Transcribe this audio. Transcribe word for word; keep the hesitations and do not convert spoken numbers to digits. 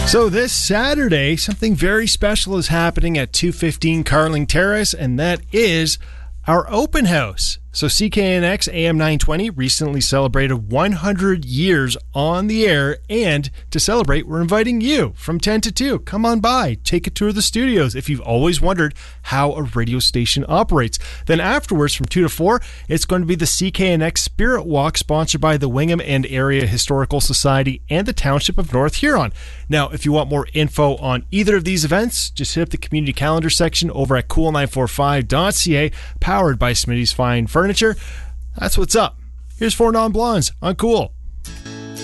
So this Saturday, something very special is happening at two fifteen Carling Terrace, and that is our open house. So C K N X A M nine twenty recently celebrated one hundred years on the air, and to celebrate, we're inviting you from ten to two. Come on by, take a tour of the studios if you've always wondered how a radio station operates. Then afterwards, from two to four, it's going to be the C K N X Spirit Walk, sponsored by the Wingham and Area Historical Society and the Township of North Huron. Now, if you want more info on either of these events, just hit up the community calendar section over at cool nine forty-five dot c a, powered by Smitty's Fine Furniture. That's what's up. Here's Four Non-Blondes on Cool.